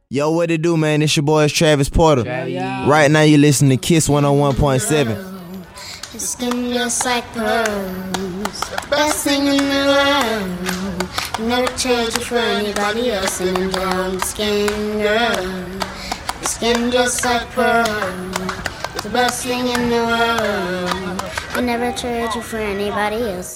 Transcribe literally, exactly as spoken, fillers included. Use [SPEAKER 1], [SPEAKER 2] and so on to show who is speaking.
[SPEAKER 1] Yo, what it do, man? It's your boy, it's Travis Porter.
[SPEAKER 2] Yeah.
[SPEAKER 1] Right now, you listen to Kiss one oh one point seven.
[SPEAKER 3] Your skin just like pearls, best thing in the world. Never trade you for anybody else. And enjoy your skin, girl. Your skin just like pearls, the best thing in the world. I never trade you for anybody else.